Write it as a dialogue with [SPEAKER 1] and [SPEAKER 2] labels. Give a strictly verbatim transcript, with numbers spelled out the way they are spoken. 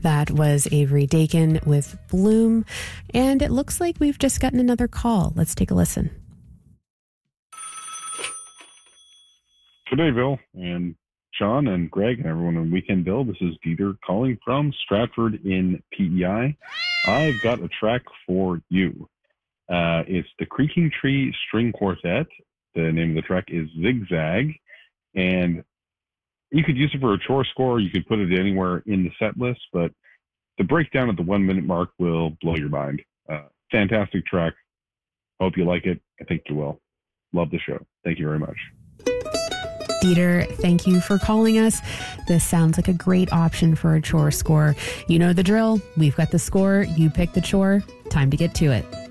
[SPEAKER 1] That was Avery Dakin with Bloom. And it looks like we've just gotten another call. Let's take a listen.
[SPEAKER 2] Good day, Bill, and Sean, and Greg, and everyone on Weekend Bill. This is Dieter calling from Stratford in P E I. I've got a track for you. Uh, it's the Creaking Tree String Quartet. The name of the track is Zigzag, and you could use it for a chore score. You could put it anywhere in the set list, but the breakdown at the one minute mark will blow your mind. Uh, fantastic track. Hope you like it. I think you will. Love the show. Thank you very much.
[SPEAKER 1] Dieter, thank you for calling us. This sounds like a great option for a chore score. You know the drill. We've got the score. You pick the chore. Time to get to it.